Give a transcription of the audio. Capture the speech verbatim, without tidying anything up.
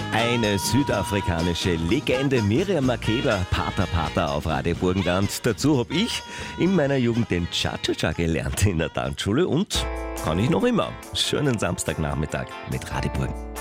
Eine südafrikanische Legende, Miriam Makeba, Pater Pater auf Radio Burgenland. Dazu habe ich in meiner Jugend den Cha-Cha-Cha gelernt in der Tanzschule und kann ich noch immer. Schönen Samstagnachmittag mit Radio Burgen.